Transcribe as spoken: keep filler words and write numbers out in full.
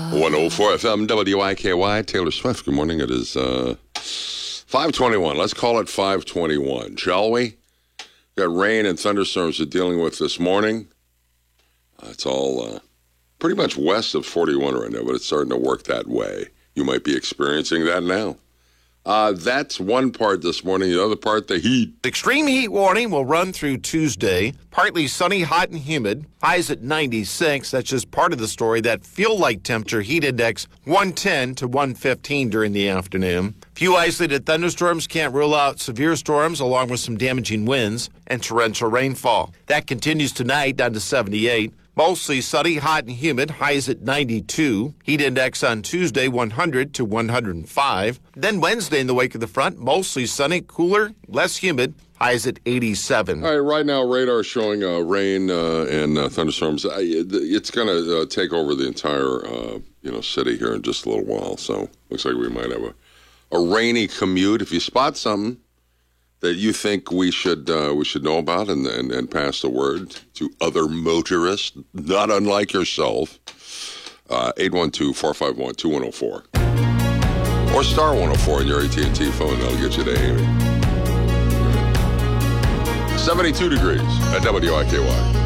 one oh four F M W I K Y. Taylor Swift. Good morning. It is uh, five twenty-one. Let's call it five twenty-one, shall we? Got rain and thunderstorms we're dealing with this morning. Uh, it's all uh, pretty much west of forty-one right now, but it's starting to work that way. You might be experiencing that now. Uh, that's one part this morning. The other part, the heat. Extreme heat warning will run through Tuesday. Partly sunny, hot, and humid. Highs at ninety-six. That's just part of the story. That feel-like temperature heat index one ten to one fifteen during the afternoon. Few isolated thunderstorms, can't rule out severe storms along with some damaging winds and torrential rainfall. That continues tonight down to seventy-eight. Mostly sunny, hot, and humid. Highs at ninety-two. Heat index on Tuesday, one hundred to one hundred five. Then Wednesday in the wake of the front, mostly sunny, cooler, less humid. Highs at eighty-seven. All right, right now radar showing uh, rain uh, and uh, thunderstorms. I, it's going to uh, take over the entire uh, you know city here in just a little while. So looks like we might have a, a rainy commute. If you spot something that you think we should uh, we should know about and, and and pass the word to other motorists, not unlike yourself, uh, eight one two, four five one, two one oh four. Or star one oh four on your A T and T phone. That'll get you to Amy. seventy-two degrees at W I K Y.